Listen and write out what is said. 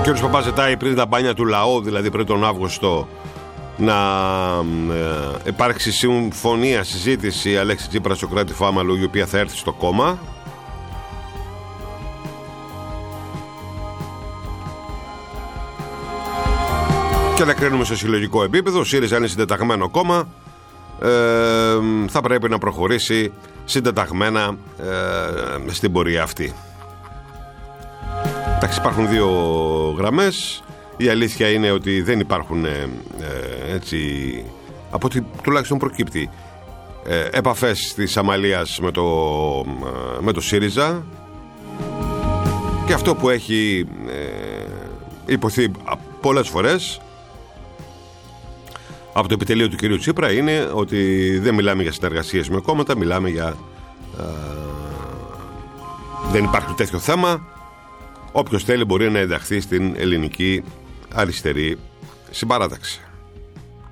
κ. Παπάς ζητάει πριν τα μπάνια του λαού, δηλαδή πριν τον Αύγουστο, να υπάρξει συμφωνία, συζήτηση Αλέξη Τσίπρα, Σωκράτη Φάμαλου, η οποία θα έρθει στο κόμμα. Και να κρίνουμε σε συλλογικό επίπεδο. Ο ΣΥΡΙΖΑ είναι συντεταγμένο κόμμα, θα πρέπει να προχωρήσει συντεταγμένα στην πορεία αυτή. Εντάξει, υπάρχουν δύο γραμμές. Η αλήθεια είναι ότι δεν υπάρχουν έτσι, από ό,τι τουλάχιστον προκύπτει, επαφές της Αμαλίας με το ΣΥΡΙΖΑ, και αυτό που έχει υποθεί πολλές φορές από το επιτελείο του κυρίου Τσίπρα είναι ότι δεν μιλάμε για συνεργασίες με κόμματα, μιλάμε για δεν υπάρχει τέτοιο θέμα. Όποιος θέλει μπορεί να ενταχθεί στην ελληνική αριστερή συμπαράταξη.